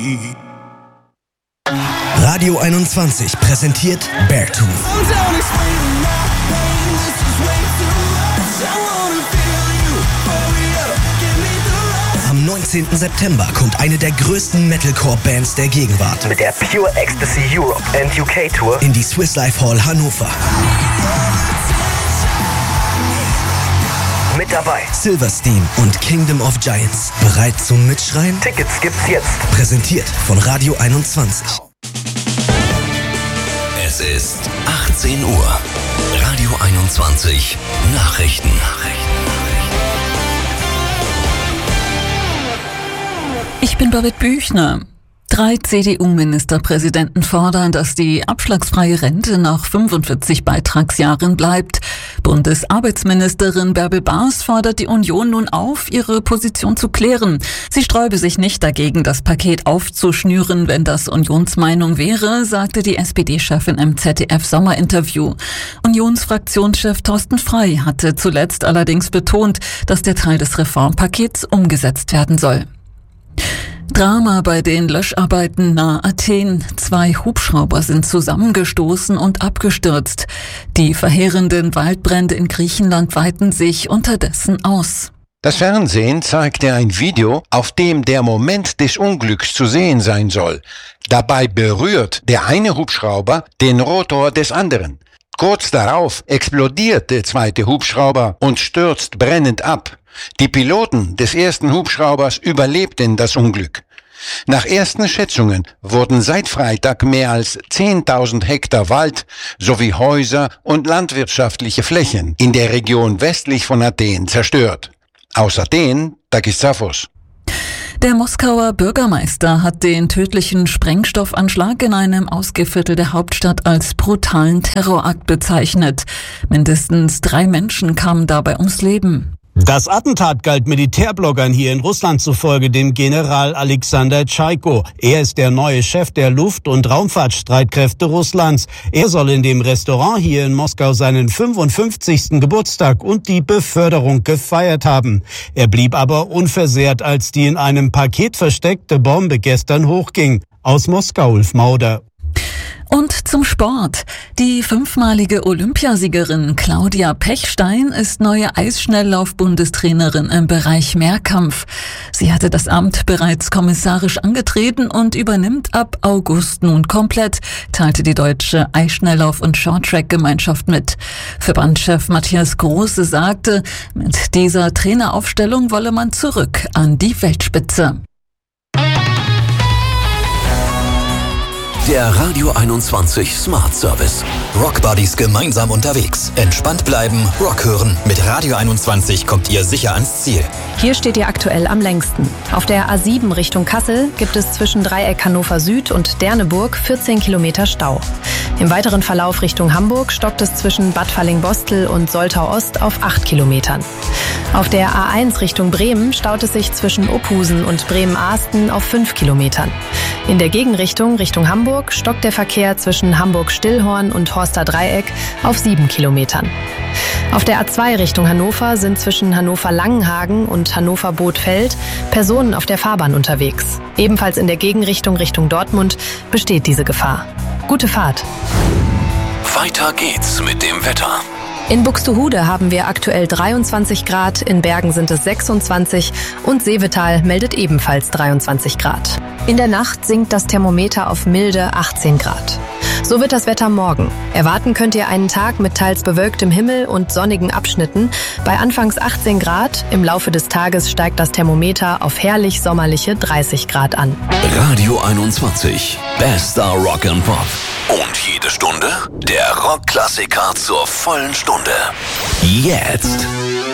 Radio 21 präsentiert Beartooth. Am 19. September kommt eine der größten Metalcore-Bands der Gegenwart mit der Pure Ecstasy Europe and UK Tour in die Swiss Life Hall Hannover. Mit dabei Silverstein und Kingdom of Giants. Bereit zum Mitschreien? Tickets gibt's jetzt. Präsentiert von Radio 21. Es ist 18 Uhr. Radio 21 Nachrichten. Ich bin Birgit Büchner. 3 CDU-Ministerpräsidenten fordern, dass die abschlagsfreie Rente nach 45 Beitragsjahren bleibt. Bundesarbeitsministerin Bärbel Baas fordert die Union nun auf, ihre Position zu klären. Sie sträube sich nicht dagegen, das Paket aufzuschnüren, wenn das Unionsmeinung wäre, sagte die SPD-Chefin im ZDF-Sommerinterview. Unionsfraktionschef Thorsten Frey hatte zuletzt allerdings betont, dass der Teil des Reformpakets umgesetzt werden soll. Drama bei den Löscharbeiten nahe Athen. 2 Hubschrauber sind zusammengestoßen und abgestürzt. Die verheerenden Waldbrände in Griechenland weiten sich unterdessen aus. Das Fernsehen zeigte ein Video, auf dem der Moment des Unglücks zu sehen sein soll. Dabei berührt der eine Hubschrauber den Rotor des anderen. Kurz darauf explodiert der zweite Hubschrauber und stürzt brennend ab. Die Piloten des ersten Hubschraubers überlebten das Unglück. Nach ersten Schätzungen wurden seit Freitag mehr als 10.000 Hektar Wald sowie Häuser und landwirtschaftliche Flächen in der Region westlich von Athen zerstört. Aus Athen, Takis Zaphos. Der Moskauer Bürgermeister hat den tödlichen Sprengstoffanschlag in einem Ausgehviertel der Hauptstadt als brutalen Terrorakt bezeichnet. Mindestens 3 Menschen kamen dabei ums Leben. Das Attentat galt Militärbloggern hier in Russland zufolge dem General Alexander Tschaiko. Er ist der neue Chef der Luft- und Raumfahrtstreitkräfte Russlands. Er soll in dem Restaurant hier in Moskau seinen 55. Geburtstag und die Beförderung gefeiert haben. Er blieb aber unversehrt, als die in einem Paket versteckte Bombe gestern hochging. Aus Moskau, Ulf Mauder. Und zum Sport. Die 5-malige Olympiasiegerin Claudia Pechstein ist neue Eisschnelllauf-Bundestrainerin im Bereich Mehrkampf. Sie hatte das Amt bereits kommissarisch angetreten und übernimmt ab August nun komplett, teilte die deutsche Eisschnelllauf- und Shorttrack-Gemeinschaft mit. Verbandschef Matthias Große sagte, mit dieser Traineraufstellung wolle man zurück an die Weltspitze. Der Radio 21 Smart Service. Rock Buddies gemeinsam unterwegs. Entspannt bleiben, Rock hören. Mit Radio 21 kommt ihr sicher ans Ziel. Hier steht ihr aktuell am längsten. Auf der A7 Richtung Kassel gibt es zwischen Dreieck Hannover Süd und Derneburg 14 Kilometer Stau. Im weiteren Verlauf Richtung Hamburg stockt es zwischen Bad Falling-Bostel und Soltau Ost auf 8 Kilometern. Auf der A1 Richtung Bremen staut es sich zwischen Opphusen und Bremen-Ahsten auf 5 Kilometern. In der Gegenrichtung Richtung Hamburg stockt der Verkehr zwischen Hamburg-Stillhorn und Horster Dreieck auf 7 Kilometern. Auf der A2 Richtung Hannover sind zwischen Hannover-Langenhagen und Hannover-Bothfeld Personen auf der Fahrbahn unterwegs. Ebenfalls in der Gegenrichtung Richtung Dortmund besteht diese Gefahr. Gute Fahrt. Weiter geht's mit dem Wetter. In Buxtehude haben wir aktuell 23 Grad, in Bergen sind es 26 und Seevetal meldet ebenfalls 23 Grad. In der Nacht sinkt das Thermometer auf milde 18 Grad. So wird das Wetter morgen. Erwarten könnt ihr einen Tag mit teils bewölktem Himmel und sonnigen Abschnitten. Bei anfangs 18 Grad, im Laufe des Tages steigt das Thermometer auf herrlich sommerliche 30 Grad an. Radio 21, bester Rock and Pop. Und jede Stunde der Rockklassiker zur vollen Stunde. Jetzt.